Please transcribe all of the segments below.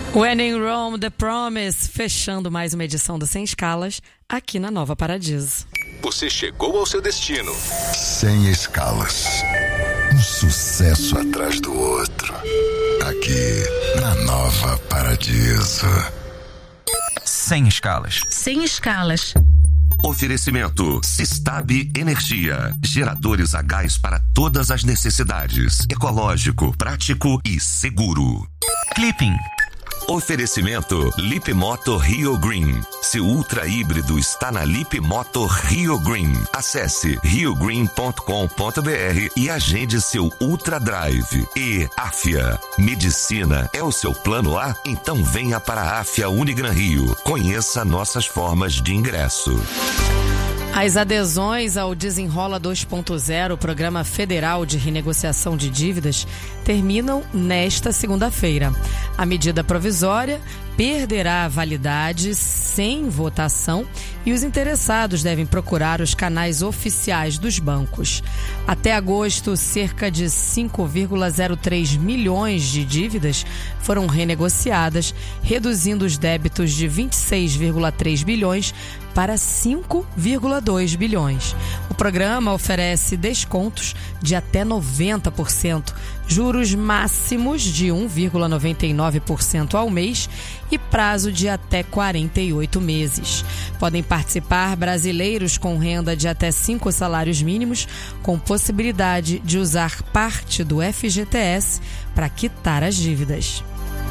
When in Rome, The Promise, fechando mais uma edição do Sem Escalas, aqui na Nova Paradiso. Você chegou ao seu destino. Sem escalas. Um sucesso atrás do outro. Aqui na Nova Paradiso. Sem escalas. Sem escalas. Oferecimento Sistab Energia. Geradores a gás para todas as necessidades. Ecológico, prático e seguro. Clipping. Oferecimento Lip Moto Rio Green. Seu ultra híbrido está na Lip Moto Rio Green. Acesse riogreen.com.br e agende seu Ultra Drive. E Afia. Medicina é o seu plano A? Então venha para a Afia Unigran Rio. Conheça nossas formas de ingresso. As adesões ao Desenrola 2.0, Programa Federal de Renegociação de Dívidas, terminam nesta segunda-feira. A medida provisória perderá a validade sem votação e os interessados devem procurar os canais oficiais dos bancos. Até agosto, cerca de 5,03 milhões de dívidas foram renegociadas, reduzindo os débitos de 26,3 bilhões para 5,2 bilhões. O programa oferece descontos de até 90%, juros máximos de 1,99% ao mês e prazo de até 48 meses. Podem participar brasileiros com renda de até 5 salários mínimos, com possibilidade de usar parte do FGTS para quitar as dívidas.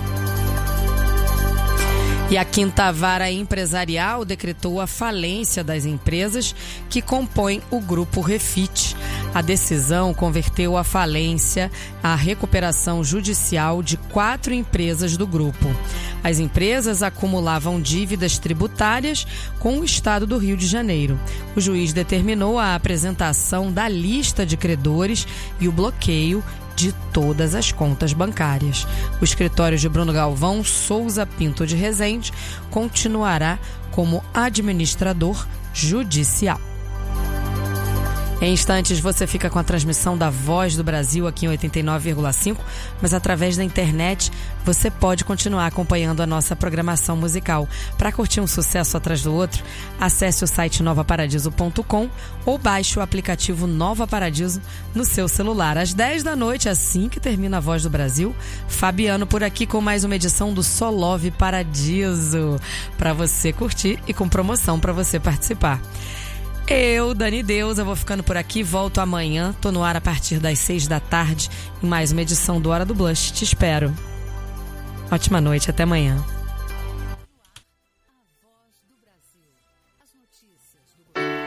E a Quinta Vara Empresarial decretou a falência das empresas que compõem o Grupo Refit. A decisão converteu a falência à recuperação judicial de 4 empresas do grupo. As empresas acumulavam dívidas tributárias com o Estado do Rio de Janeiro. O juiz determinou a apresentação da lista de credores e o bloqueio de todas as contas bancárias. O escritório de Bruno Galvão Souza Pinto de Rezende continuará como administrador judicial. Em instantes você fica com a transmissão da Voz do Brasil aqui em 89,5, mas através da internet você pode continuar acompanhando a nossa programação musical. Para curtir um sucesso atrás do outro, acesse o site novaparadiso.com ou baixe o aplicativo Nova Paradiso no seu celular. Às 10 da noite, assim que termina a Voz do Brasil, Fabiano por aqui com mais uma edição do Solove Paradiso, para você curtir e com promoção para você participar. Eu, Dani Deus, eu vou ficando por aqui, volto amanhã, tô no ar a partir das 6 da tarde em mais uma edição do Hora do Blush. Te espero. Ótima noite, até amanhã.